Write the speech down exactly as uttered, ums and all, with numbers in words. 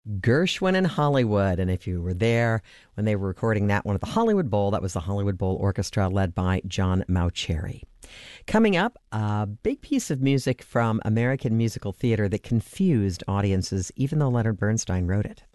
Gershwin in Hollywood. And if you were there when they were recording that one at the Hollywood Bowl, that was the Hollywood Bowl Orchestra led by John Mauceri. Coming up, a big piece of music from American musical theater that confused audiences, even though Leonard Bernstein wrote it.